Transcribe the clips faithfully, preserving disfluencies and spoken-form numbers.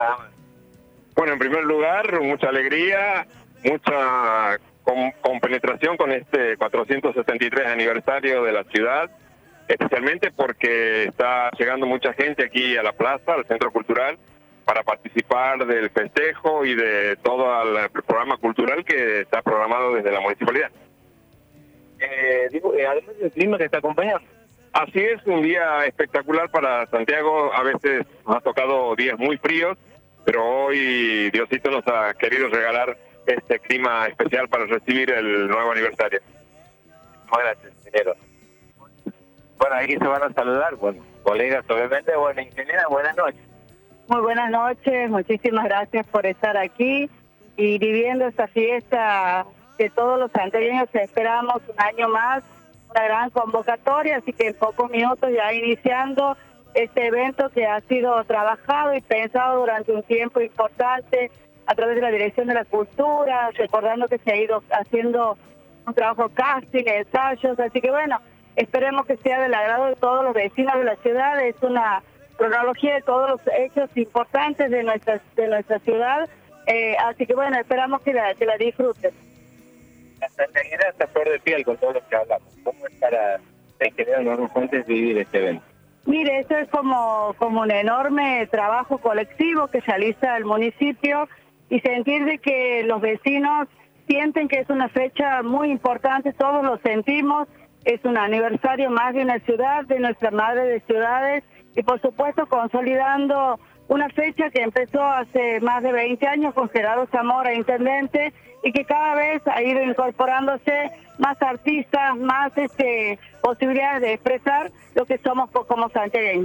Bueno, en primer lugar, mucha alegría, mucha com- compenetración con este cuatrocientos setenta y tres aniversario de la ciudad, especialmente porque está llegando mucha gente aquí a la plaza, al Centro Cultural, para participar del festejo y de todo el programa cultural que está programado desde la municipalidad. Eh, digo, eh, además del clima que está acompañando. Así es, un día espectacular para Santiago. A veces nos ha tocado días muy fríos, pero hoy Diosito nos ha querido regalar este clima especial para recibir el nuevo aniversario. Muchas gracias, ingeniero. Bueno, aquí se van a saludar, bueno, colegas obviamente. Bueno, ingeniera, buenas noches. Muy buenas noches, muchísimas gracias por estar aquí y viviendo esta fiesta que todos los santiagueños esperamos un año más, una gran convocatoria, así que en pocos minutos ya iniciando este evento que ha sido trabajado y pensado durante un tiempo importante a través de la Dirección de la Cultura, recordando que se ha ido haciendo un trabajo casting, ensayos, así que bueno, esperemos que sea del agrado de todos los vecinos de la ciudad. Es una cronología de todos los hechos importantes de nuestra de nuestra ciudad, eh, así que bueno, esperamos que la, que la disfruten. La santiaguera está flor de piel con todo lo que hablamos. ¿Cómo es para la ingeniera Norma Fuentes vivir este evento? Mire, esto es como, como un enorme trabajo colectivo que realiza el municipio y sentir de que los vecinos sienten que es una fecha muy importante, todos lo sentimos, es un aniversario más de una ciudad, de nuestra madre de ciudades, y por supuesto consolidando una fecha que empezó hace más de veinte años con Gerardo Zamora, intendente, y que cada vez ha ido incorporándose más artistas, más este posibilidades de expresar lo que somos como santiagueños.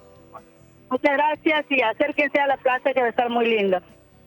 Muchas gracias y acérquense a la plaza que va a estar muy linda.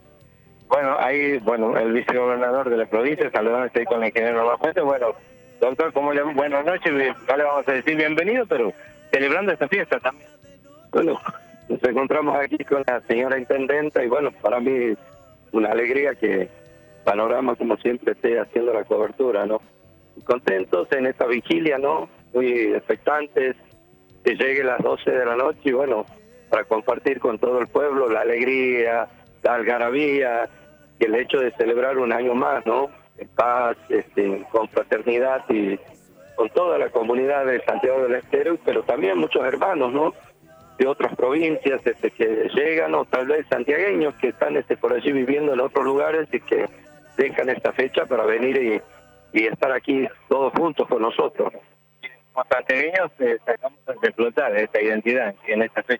Bueno, ahí, bueno, el vicegobernador de la provincia, saludándote con la ingeniera Norma Fuentes. Bueno, doctor, ¿cómo le buenas noches? No le vamos a decir bienvenido, pero celebrando esta fiesta también. Bueno, nos encontramos aquí con la señora intendenta y bueno, para mí una alegría que Panorama como siempre esté haciendo la cobertura, ¿no? Contentos en esta vigilia, ¿no? Muy expectantes, que llegue las doce de la noche y bueno, para compartir con todo el pueblo la alegría, la algarabía y el hecho de celebrar un año más, ¿no? En paz, este, con fraternidad y con toda la comunidad de Santiago del Estero, pero también muchos hermanos, ¿no? De otras provincias este, que llegan, o tal vez santiagueños que están este, por allí viviendo en otros lugares y que dejan esta fecha para venir y, y estar aquí todos juntos con nosotros. Como santiagueños eh, tratamos de explotar esta identidad en esta fecha.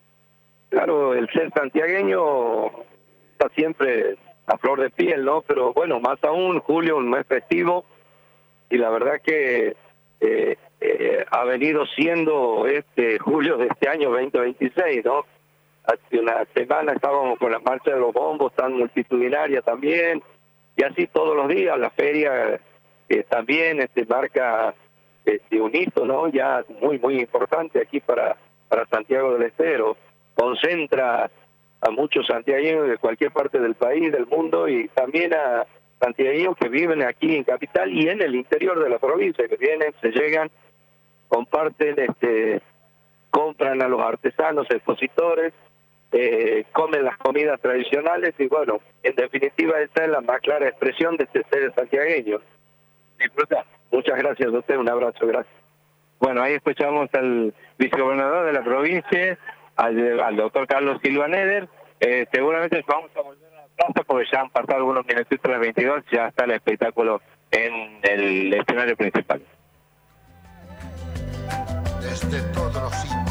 Claro, el ser santiagueño está siempre a flor de piel, ¿no? Pero bueno, más aún, julio, un mes festivo, y la verdad que eh, eh, ha venido siendo este julio de este año veinte veintiséis, ¿no? Hace una semana estábamos con la marcha de los bombos tan multitudinaria también, y así todos los días, la feria eh, también este, marca este, un hito, ¿no? Ya muy, muy importante aquí para, para Santiago del Estero. Concentra a muchos santiagueños de cualquier parte del país, del mundo, y también a santiagueños que viven aquí en Capital y en el interior de la provincia, que vienen, se llegan, comparten, este, compran a los artesanos, expositores, eh, comen las comidas tradicionales y bueno, en definitiva esta es la más clara expresión de este ser santiagueño. Disfruta. Muchas gracias a usted, un abrazo, gracias. Bueno, ahí escuchamos al vicegobernador de la provincia, al, al doctor Carlos Silva Neder. Eh, seguramente vamos a volver a la plaza porque ya han pasado algunos minutos a las veintidós, ya está el espectáculo en el escenario principal. Desde todos los sitios.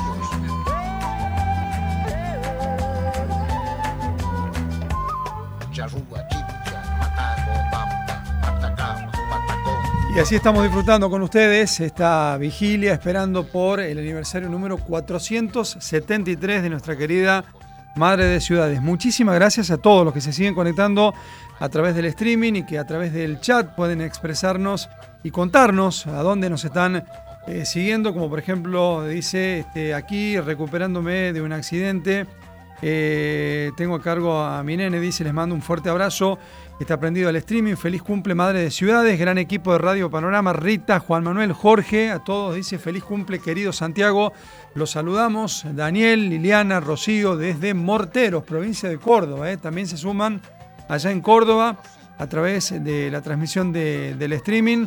Charrúa, Chipcha, Mataco, Pampa, Atacama, Patacón. Y así estamos disfrutando con ustedes esta vigilia, esperando por el aniversario número cuatrocientos setenta y tres de nuestra querida Madre de Ciudades. Muchísimas gracias a todos los que se siguen conectando a través del streaming y que a través del chat pueden expresarnos y contarnos a dónde nos están eh, siguiendo, como por ejemplo dice este, aquí recuperándome de un accidente Eh, tengo a cargo a mi nene, dice, les mando un fuerte abrazo. Está prendido al streaming. Feliz cumple, Madre de Ciudades. Gran equipo de Radio Panorama. Rita, Juan Manuel, Jorge, a todos dice feliz cumple, querido Santiago. Los saludamos. Daniel, Liliana, Rocío, desde Morteros, provincia de Córdoba. Eh. También se suman allá en Córdoba a través de la transmisión de, del streaming.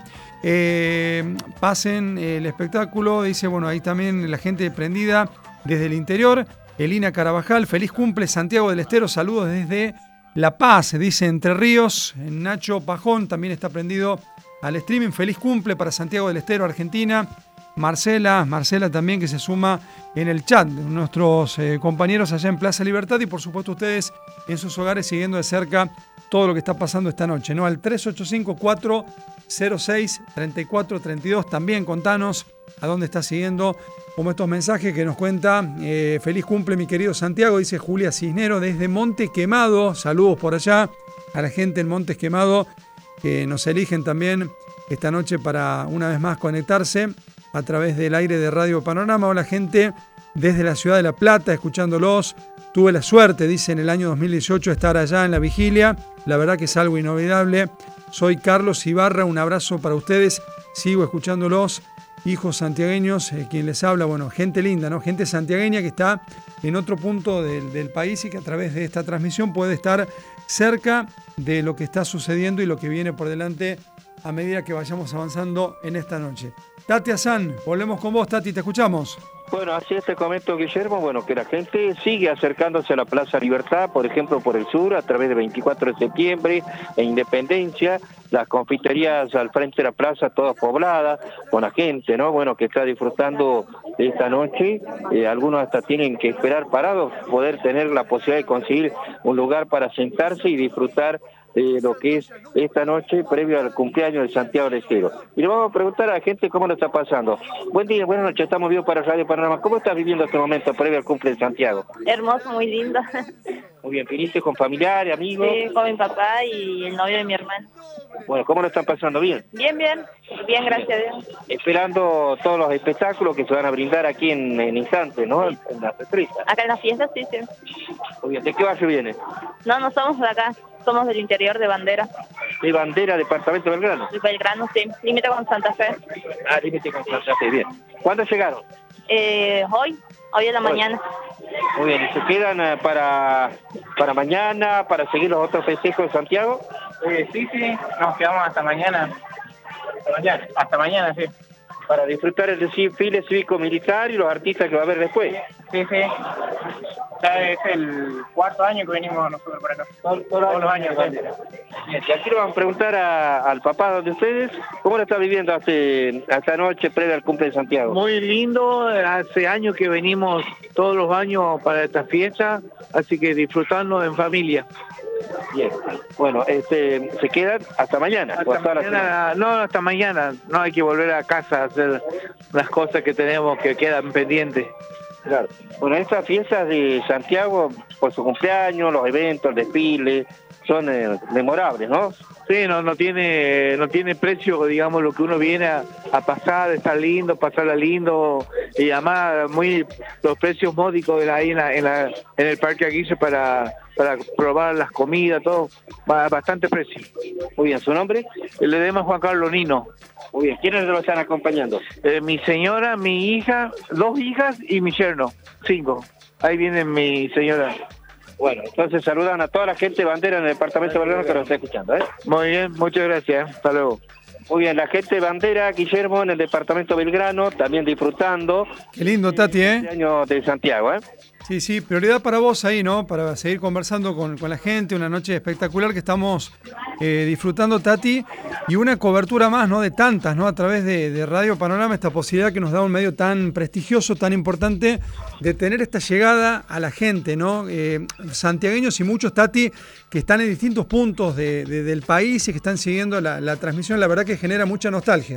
Eh, pasen el espectáculo. Dice, bueno, ahí también la gente prendida desde el interior. Elina Carabajal, feliz cumple, Santiago del Estero. Saludos desde La Paz, dice Entre Ríos. Nacho Pajón también está prendido al streaming. Feliz cumple para Santiago del Estero, Argentina. Marcela, Marcela también que se suma en el chat. Nuestros eh, compañeros allá en Plaza Libertad y por supuesto ustedes en sus hogares siguiendo de cerca todo lo que está pasando esta noche, ¿no? Al tres ocho cinco, cuatro cero seis, tres cuatro tres dos. También contanos a dónde está siguiendo, como estos mensajes que nos cuenta. Eh, feliz cumple, mi querido Santiago, dice Julia Cisnero desde Monte Quemado. Saludos por allá a la gente en Montes Quemado que nos eligen también esta noche para una vez más conectarse a través del aire de Radio Panorama. Hola gente desde la ciudad de La Plata, escuchándolos. Tuve la suerte, dice, en el año dos mil dieciocho estar allá en la vigilia. La verdad que es algo inolvidable. Soy Carlos Ibarra, un abrazo para ustedes. Sigo escuchándolos. Hijos santiagueños, eh, quien les habla, bueno, gente linda, ¿no? Gente santiagueña que está en otro punto del, del país y que a través de esta transmisión puede estar cerca de lo que está sucediendo y lo que viene por delante a medida que vayamos avanzando en esta noche. Tati Azán, volvemos con vos, Tati, te escuchamos. Bueno, así es, te comento, Guillermo, bueno, que la gente sigue acercándose a la Plaza Libertad, por ejemplo, por el sur, a través de veinticuatro de septiembre e Independencia, las confiterías al frente de la plaza, todas pobladas, con la gente, ¿no? Bueno, que está disfrutando de esta noche, eh, algunos hasta tienen que esperar parados, poder tener la posibilidad de conseguir un lugar para sentarse y disfrutar de lo que es esta noche previo al cumpleaños de Santiago del Estero. Y le vamos a preguntar a la gente cómo lo está pasando. Buen día, buenas noches, estamos vivos para Radio Panorama. ¿Cómo estás viviendo este momento previo al cumple de Santiago? Hermoso, muy lindo. Muy bien, ¿viniste con familiares, amigos? Sí, con mi papá y el novio de mi hermano. Bueno, ¿cómo lo están pasando? ¿Bien? Bien, bien, bien, gracias a Dios. Esperando todos los espectáculos que se van a brindar aquí en, en instantes, ¿no? En la represa. Acá en la fiesta, sí, sí. Muy bien, ¿de qué barrio viene? No, no somos de acá, somos del interior de Bandera. ¿De Bandera, departamento de Belgrano? De Belgrano, sí, límite con Santa Fe. Ah, límite con Santa Fe, bien. ¿Cuándo llegaron? Eh, hoy, hoy en la hoy. mañana. Muy bien, ¿y se quedan uh, para, para mañana, para seguir los otros festejos de Santiago? Eh, sí, sí, nos quedamos hasta mañana. Hasta mañana, hasta mañana, sí. Para disfrutar el desfile cívico-militar y los artistas que va a haber después. Sí, sí. Ya es el cuarto año que venimos nosotros por acá. Todos, todos los años. Sí. Bien, y aquí le vamos a preguntar a, al papá de ustedes, ¿cómo lo está viviendo hace, esta noche previa al cumple de Santiago? Muy lindo, hace años que venimos todos los años para esta fiesta, así que disfrutando en familia. Bien, bueno, este, ¿se quedan hasta mañana? Hasta hasta mañana no, hasta mañana, no hay que volver a casa a hacer las cosas que tenemos que quedan pendientes. Claro. Bueno, estas fiestas de Santiago, por su cumpleaños, los eventos, el desfile, son eh, memorables, ¿no? Sí, no, no tiene no tiene precio, digamos, lo que uno viene a, a pasar, estar lindo, pasarla lindo, y además muy los precios módicos de ahí en, la, en, la, en el Parque Aguirre para, para probar las comidas, todo, bastante precio. Muy bien, ¿su nombre? Le demos Juan Carlos Nino. Muy bien, ¿quiénes lo están acompañando? Eh, mi señora, mi hija, dos hijas y mi yerno, cinco. Ahí viene mi señora. Bueno, entonces saludan a toda la gente de Bandera en el departamento de Belgrano que nos está escuchando, ¿eh? Muy bien, muchas gracias. Hasta luego. Muy bien, la gente de Bandera, Guillermo, en el departamento de Belgrano, también disfrutando. Qué lindo, Tati, ¿eh? El año de Santiago, ¿eh? Sí, sí, prioridad para vos ahí, ¿no? Para seguir conversando con, con la gente, una noche espectacular que estamos eh, disfrutando, Tati, y una cobertura más, ¿no? De tantas, ¿no? A través de, de Radio Panorama, esta posibilidad que nos da un medio tan prestigioso, tan importante, de tener esta llegada a la gente, ¿no? Eh, santiagueños y muchos, Tati, que están en distintos puntos de, de, del país y que están siguiendo la, la transmisión, la verdad que genera mucha nostalgia.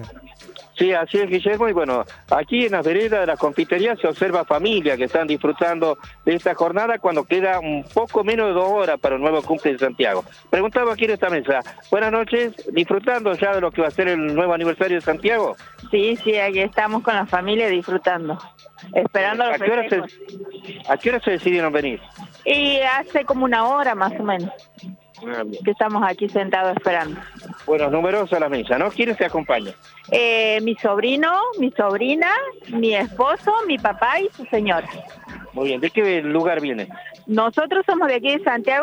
Sí, así es, Guillermo, y bueno, aquí en las veredas de la confitería se observa familia que están disfrutando de esta jornada cuando queda un poco menos de dos horas para el nuevo cumple de Santiago. Preguntaba aquí en esta mesa, buenas noches, disfrutando ya de lo que va a ser el nuevo aniversario de Santiago. Sí, sí, aquí estamos con la familia disfrutando, esperando los ¿A qué hora se, ¿A qué hora se decidieron venir? Y hace como una hora más o menos que estamos aquí sentados esperando. Bueno, numerosa la mesa, ¿no? ¿Quiénes te acompañan? Eh, mi sobrino, mi sobrina, mi esposo, mi papá y su señora. Muy bien, ¿de qué lugar vienen? Nosotros somos de aquí de Santiago.